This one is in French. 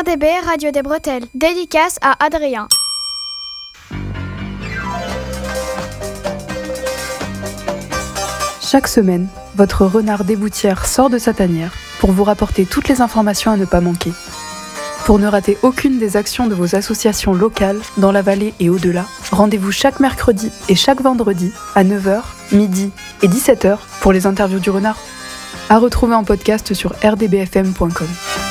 RDB, Radio des Bretelles. Dédicace à Adrien. Chaque semaine, votre renard d'éboutière sort de sa tanière pour vous rapporter toutes les informations à ne pas manquer. Pour ne rater aucune des actions de vos associations locales dans la vallée et au-delà, rendez-vous chaque mercredi et chaque vendredi à 9h, midi et 17h pour les interviews du renard. À retrouver en podcast sur rdbfm.com.